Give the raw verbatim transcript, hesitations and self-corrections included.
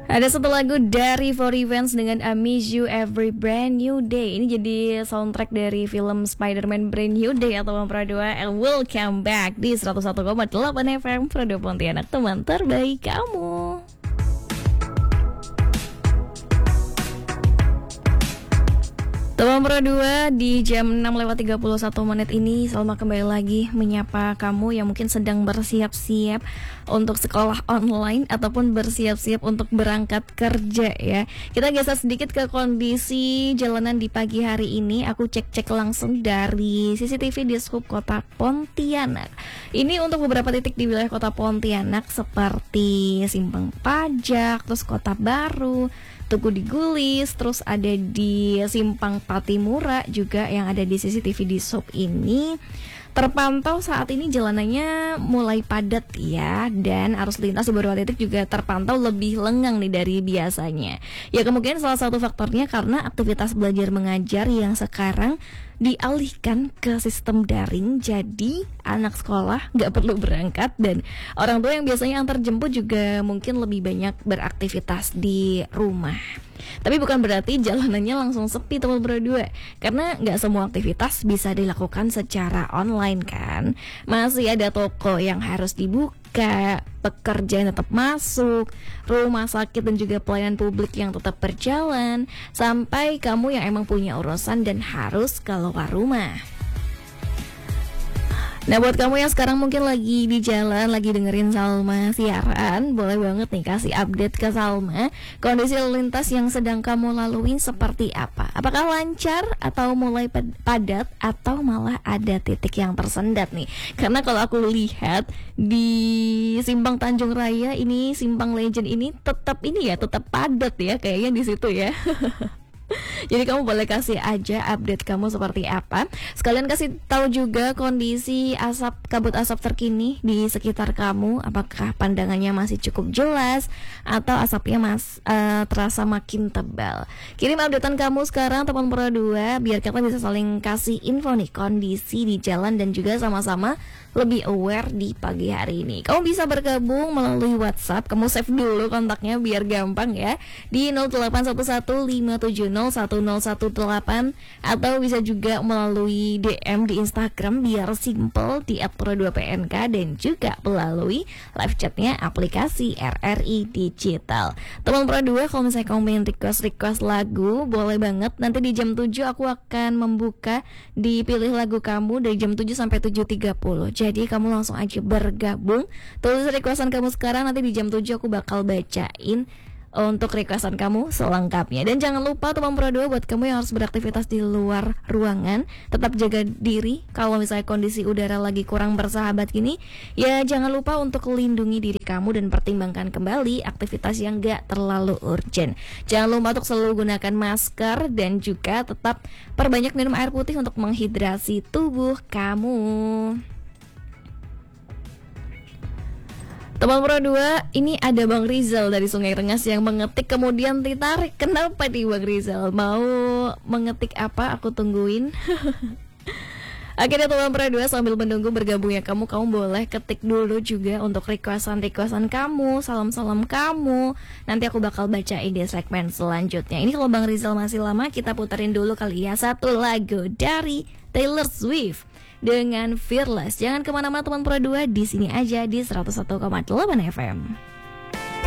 Ada satu lagu dari For Events dengan I Miss You Every Brand New Day. Ini jadi soundtrack dari film Spider-Man Brand New Day atau Pro dua and Welcome Back di seratus satu koma delapan F M Pro dua Pontianak, teman terbaik kamu. Teman Pro dua di jam enam lewat tiga puluh satu menit ini Salma kembali lagi menyapa kamu yang mungkin sedang bersiap-siap untuk sekolah online ataupun bersiap-siap untuk berangkat kerja ya. Kita geser sedikit ke kondisi jalanan di pagi hari ini. Aku cek-cek langsung dari C C T V di Sub Kota Pontianak. Ini untuk beberapa titik di wilayah Kota Pontianak seperti Simpang Pajak, terus Kota Baru, Tugu di Gulis, terus ada di Simpang Patimura juga yang ada di C C T V di Sub ini. Terpantau saat ini jalanannya mulai padat ya, dan arus lintas di beberapa titik juga terpantau lebih lengang nih dari biasanya. Ya kemungkinan salah satu faktornya karena aktivitas belajar mengajar yang sekarang dialihkan ke sistem daring, jadi anak sekolah nggak perlu berangkat dan orang tua yang biasanya antar jemput juga mungkin lebih banyak beraktivitas di rumah. Tapi bukan berarti jalanannya langsung sepi teman berdua, karena nggak semua aktivitas bisa dilakukan secara online kan. Masih ada toko yang harus dibuka, pekerjaan tetap masuk, rumah sakit dan juga pelayanan publik yang tetap berjalan, sampai kamu yang emang punya urusan dan harus keluar rumah. Nah buat kamu yang sekarang mungkin lagi di jalan, lagi dengerin Salma siaran, boleh banget nih kasih update ke Salma kondisi lalu lintas yang sedang kamu lalui seperti apa. Apakah lancar atau mulai padat atau malah ada titik yang tersendat nih. Karena kalau aku lihat di Simpang Tanjung Raya ini, Simpang Legend ini tetap ini ya, tetap padat ya kayaknya di situ ya. Jadi kamu boleh kasih aja update kamu seperti apa. Sekalian kasih tahu juga kondisi asap, kabut asap terkini di sekitar kamu. Apakah pandangannya masih cukup jelas atau asapnya mas uh, terasa makin tebal. Kirim updatean kamu sekarang teman Pro dua, biar kita bisa saling kasih info nih kondisi di jalan dan juga sama-sama lebih aware di pagi hari ini. Kamu bisa bergabung melalui WhatsApp. Kamu save dulu kontaknya biar gampang ya, di nol delapan satu satu lima tujuh nol satu nol satu delapan, atau bisa juga melalui D M di Instagram biar simple di at pro dua P N K, dan juga melalui live chatnya aplikasi R R I Digital. Teman Pro dua, kalau misalnya kamu pengen request-request lagu, boleh banget. Nanti di jam tujuh aku akan membuka dipilih lagu kamu dari jam tujuh sampai tujuh tiga puluh. Jadi kamu langsung aja bergabung, tulis requestan kamu sekarang, nanti di jam tujuh aku bakal bacain untuk requestan kamu selengkapnya. Dan jangan lupa teman Pro dua, buat kamu yang harus beraktivitas di luar ruangan, tetap jaga diri. Kalau misalnya kondisi udara lagi kurang bersahabat gini, ya jangan lupa untuk lindungi diri kamu dan pertimbangkan kembali aktivitas yang gak terlalu urgent. Jangan lupa untuk selalu gunakan masker dan juga tetap perbanyak minum air putih untuk menghidrasi tubuh kamu. Teman Pro dua, ini ada Bang Rizal dari Sungai Rengas yang mengetik kemudian ditarik. Kenapa nih Bang Rizal? Mau mengetik apa? Aku tungguin. Akhirnya teman Pro dua, sambil menunggu bergabungnya kamu, kamu boleh ketik dulu juga untuk requestan-requestan kamu, salam-salam kamu. Nanti aku bakal bacain di segmen selanjutnya. Ini kalau Bang Rizal masih lama, kita puterin dulu kali ya satu lagu dari Taylor Swift dengan Fearless. Jangan kemana-mana teman Pro dua, di sini aja di seratus satu koma delapan F M.